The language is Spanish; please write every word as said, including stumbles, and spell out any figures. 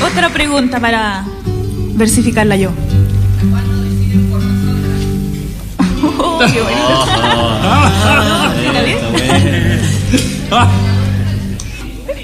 otra pregunta para versificarla yo. Oh, qué bonito.